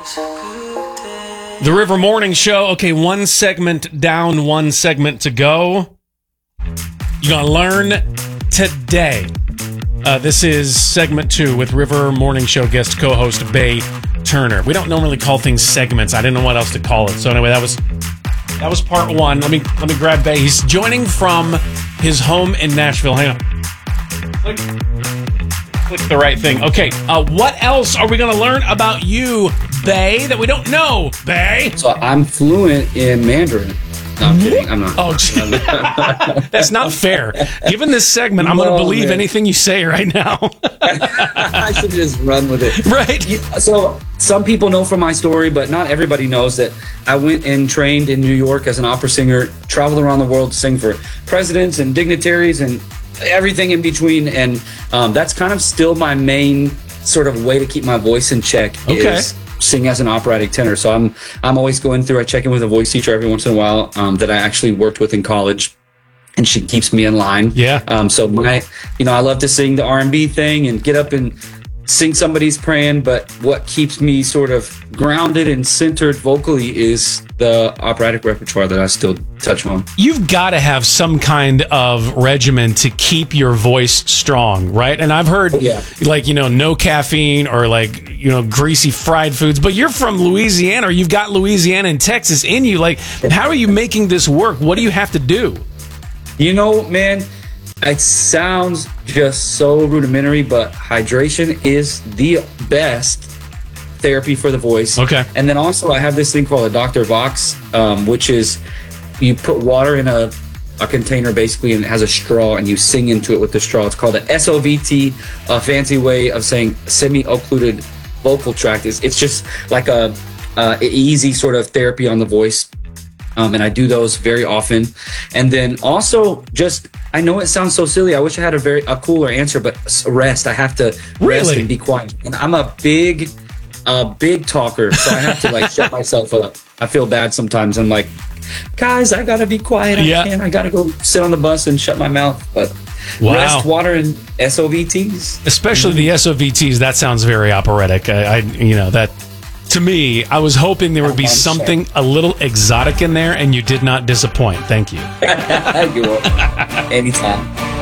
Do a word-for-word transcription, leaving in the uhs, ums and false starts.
The River Morning Show. Okay, one segment down, one segment to go. You're going to learn today. Uh, this is segment two with River Morning Show guest co-host Bay Turner. We don't normally call things segments. I didn't know what else to call it. So anyway, that was that was part one. Let me let me grab Bay. He's joining from his home in Nashville. Hang on. Click. Click the right thing. Okay, uh, what else are we going to learn about you, Bay, that we don't know, Bay? So I'm fluent in Mandarin. No, I'm kidding. I'm not. Oh, that's not fair. Given this segment, I'm no, going to believe man. anything you say right now. I should just run with it. Right. So some people know from my story, but not everybody knows that I went and trained in New York as an opera singer, traveled around the world to sing for presidents and dignitaries and everything in between. And um, that's kind of still my main sort of way to keep my voice in check. Okay. Is sing as an operatic tenor. So I'm I'm always going through, I check in with a voice teacher every once in a while um, that I actually worked with in college, and she keeps me in line. Yeah. Um, so my, you know, I love to sing the R and B thing and get up and sing somebody's praying, but what keeps me sort of grounded and centered vocally is the operatic repertoire that I still touch on. You've got to have some kind of regimen to keep your voice strong, right? And I've heard, yeah. like, you know, no caffeine or like, you know, greasy fried foods, but you're from Louisiana, or you've got Louisiana and Texas in you. Like, how are you making this work? What do you have to do? You know, man, it sounds just so rudimentary, but hydration is the best therapy for the voice. Okay. And then also I have this thing called a Doctor Vox, um, which is you put water in a, a container basically, and it has a straw, and you sing into it with the straw. It's called an S O V T, a fancy way of saying semi-occluded vocal tract. It's, it's just like a, a easy sort of therapy on the voice. Um, and I do those very often. And then also just, I know it sounds so silly. I wish I had a very a cooler answer, but rest. I have to rest really? and be quiet. And I'm a big, a big talker, so I have to like shut myself up. I feel bad sometimes. I'm like, guys, I gotta be quiet. I yeah. can't. I gotta go sit on the bus and shut my mouth. But wow. rest, water, and S O V Ts. Especially mm-hmm. the S O V Ts. That sounds very operatic. I, I you know, that... To me, I was hoping there would be something a little exotic in there, and you did not disappoint. Thank you. You're welcome. Anytime.